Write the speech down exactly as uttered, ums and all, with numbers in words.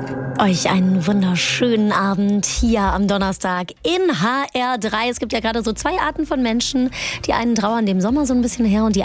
Euch einen wunderschönen Abend hier am Donnerstag in H R drei. Es gibt ja gerade so zwei Arten von Menschen. Die einen trauern dem Sommer so ein bisschen her und die